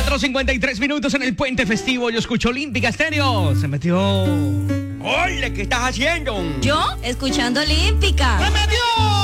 4:53 en el puente festivo. Yo escucho Olímpica Estéreo. Se metió. Oye, ¿qué estás haciendo? ¿Yo? Escuchando Olímpica. ¡Se metió!